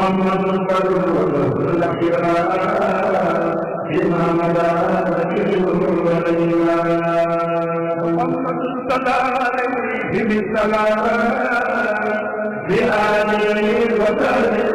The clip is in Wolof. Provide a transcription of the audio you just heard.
محمد رسول الأخيار بما مدى محمد صلى عليه بالسلام بآله وسلم